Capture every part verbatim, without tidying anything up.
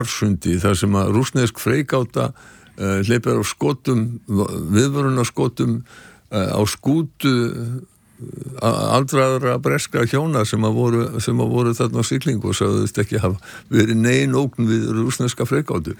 Sundi, þar sem að rússnesk freigáta uh, hleypir á skotum, viðvörunarskotum uh, á skútu uh, aldraðra breska hjóna sem að voru, sem að voru þarna á siglingu og sagðist ekki hafa verið nein ógn við rússneska freigátu.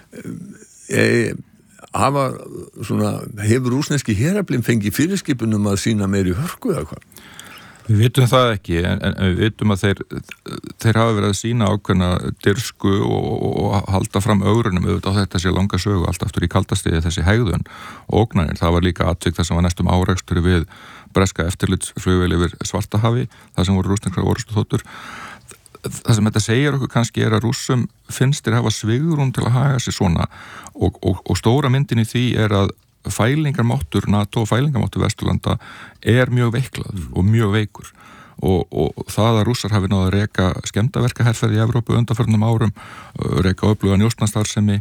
Uh, hafa svona, hefur rússneski heraflinn fengið fyrirskipunum að sína meiri hörku eða hvað? Við vitum það ekki, en, en við vitum að þeir, þeir hafa verið að sína ákveðna dirsku og, og halda fram ögrunum auðvitað á þetta sé langa sögu, allt aftur í kaldastiði þessi hegðun og ógnanir. Það var líka atvik þar sem var næstum árekstur við breska eftirlitsflugvél yfir Svartahafi, þar sem voru rússneskar orrustuþotur. Það sem þetta segir okkur kannski er að Rússum finnst þeir hafa svigrúm til að haga sig svona og, og, og stóra myndin í því er að fælingarmáttur NATO og fælingarmáttur Vesturlanda er mjög veiklaður mm. og mjög veikur og, og það að Rússar hafi náðu að reka skemmdaverkaherferð í Evrópu undanförnum árum, reka öfluga njósnastarfsemi,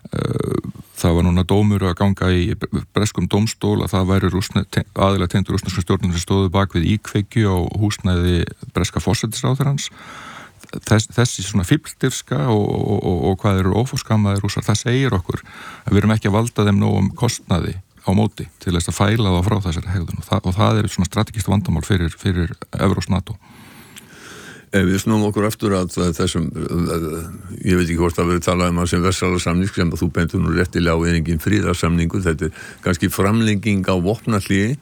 það var núna dómur að ganga í breskum dómstól að það væri rússne, aðilega tengdur rússnesku stjórnum sem stóðu bak við íkveikju á húsnæði breska forsætisráðherrans. Þess, þessi svona fífldirfska og, og, og, og hvað eru óforskammaðir rússar, það segir okkur að við erum ekki að valda þeim nógum kostnaði á móti til þess að fæla það frá þessari hegðun og það, og það er svona strategist vandamál fyrir, fyrir Evróps NATO. Ef við snúum okkur aftur að þessum, ég veit ekki hvort það verið talað um að sem Vestsalarsamning sem að þú bentur nú réttilega á einingin fríðarsamningu, þetta er kannski framlenging á vopnahléi.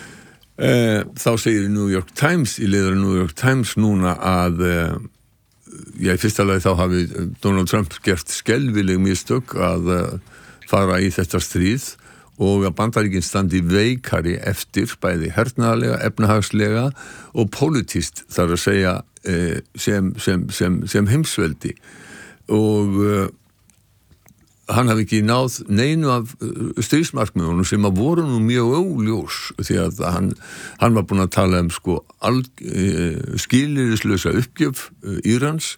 Þá segir New York Times, í leiðara New York Times núna að Já, í fyrsta lagi þá hafi Donald Trump gert skelfileg mistök að fara í þetta stríð og að Bandaríkin standi veikari eftir bæði hernaðarlega, efnahagslega og pólitískt þar að segja sem, sem, sem, sem heimsveldi og hann hafi ekki náð neinu af stríðsmarkmiðunum sem að voru nú mjög óljós því að hann, hann var búinn að tala um sko skilyrðislausa uppgjöf Írans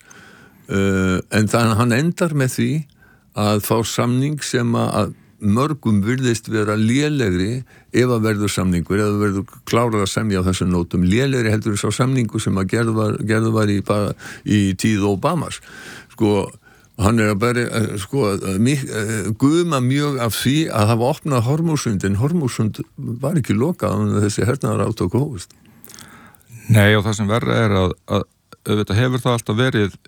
en þannig að hann endar með því að fá samning sem að mörgum virðist vera lélegri ef að verður samningur, ef að verður klárað að semja á þessum nótum, lélegri heldur sá samningu sem að gerðu var, gerðu var í, í tíð Obamas sko. Hann er að bara, sko, guðma mjög af því að hafa opnað Hormúsund, en Hormúsund var ekki lokað en þessi hernaðar átök hófust. Nei, og það sem verra er að, að auðvitað hefur það alltaf verið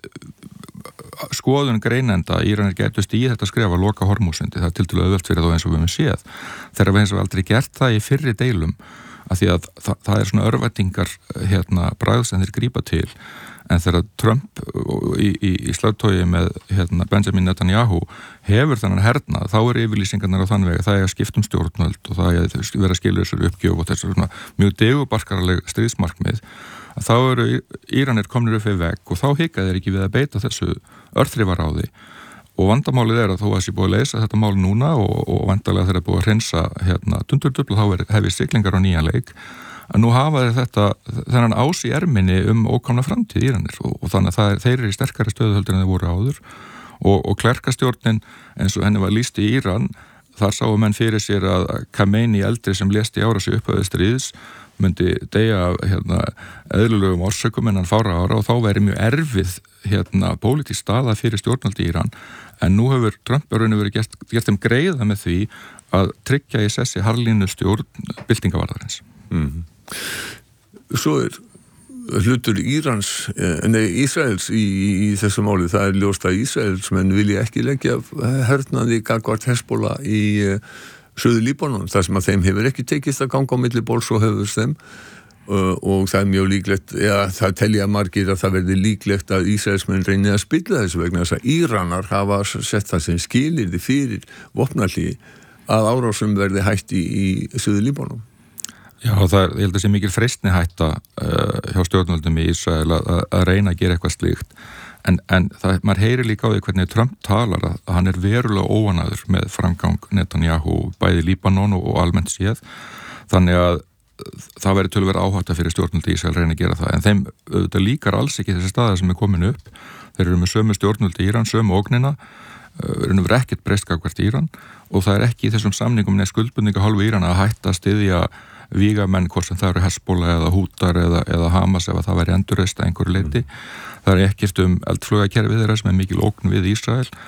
skoðun greinenda Íranir gætust í þetta skref að loka Hormúsundi, það er tiltölulega auðvelt fyrir þá eins og við höfum séð. Þegar við eins og aldrei gert það í fyrri deilum, af því að það, það er svona örvætingar hérna, bragð sem þeir grípa til. En þegar Trump í, í, í slagtogi með hérna, Benjamin Netanyahu hefur þannig hernað, þá er yfirlýsingarnar á þann veg að það er að skiptum stjórnvöld og það er að vera að skilja þessari uppgjöf og þessu svona mjög degubarkaraleg stríðsmarkmið, að þá eru Íranir komnir upp við vegg og þá hika þeir ekki við að beita þessu örþrifaráði og vandamálið er að þó að þessi búið að leysa þetta mál núna og, og vandarlega þeir eru búið að hreinsa hérna, dundurdubl og þá hefur siglingar á nýjan leik að nú hafa þeir þetta, þennan ás í erminni um ókomna framtíð Íranir og, og þannig að það er, þeir eru í sterkari stöðuhöldur en þeir voru áður og, og klerkastjórnin eins og henni var lýst í Íran, þar sáu menn fyrir sér að Khamenei eldri sem lést í árasi upphafið stríðs myndi deyja hérna, eðlulegum orsökum innan fára ára og þá væri mjög erfið hérna, pólitísk staða fyrir stjórnvaldi í Íran en nú hefur Trump verið gert, gert þeim greiða með því að tryggja í sessi harlínu stjórn byltingavarðarins. Mm-hmm. Svo er hlutur Írans, nei Ísraels í, í þessu máli, það er ljóst að Ísraels menn vilja ekki leggja hernaði gagnvart Hezbollah í Suður Líbanon, þar sem að þeim hefur ekki tekist að ganga á milli bols og höfðust þeim uh, og það er mjög líklegt, ja, það telja margir að það verði líklegt að Ísraelsmenn reynið að spilla þessu vegna þess að Íranar hafa sett það sem skilyrði fyrir vopnahlé að árásum verði hætt í, í Suður Líbanon. Já, það er, ég held að sé mikil freistni hætta uh, hjá stjórnvöldum í Ísrael að, að reyna að gera eitthvað slíkt en, en það, maður heyrir líka á því hvernig Trump talar að, að hann er verulega óanaður með framgang Netanyahu bæði Líbanon og, og almennt séð þannig að það verður töluvert áhætta fyrir stjórnvöldi í Ísrael að reyna að gera það en þeim auðvitað líkar alls ekki þessi staða sem er komin upp þeir eru með sömu stjórnvöldi í Íran, sömu ógnina við erum verið ekkert breyst gagnvart Íran og það er ekki í þessum samningum neð skuldbundninga hálfu Íran að hætta að styðja vígamenn, hvort sem það eru Hezbollah eða Hútar eða, eða Hamas ef það væri endurreist að einhverju leyti. Það er ekkert um eldflaugakerfið þeirra sem er mikil ógn við Ísrael